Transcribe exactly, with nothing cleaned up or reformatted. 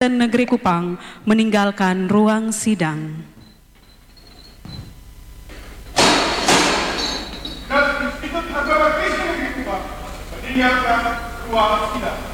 Kristen Negeri Kupang meninggalkan ruang sidang. Dan Institut Agama Kristen Negeri Kupang meninggalkan ruang sidang.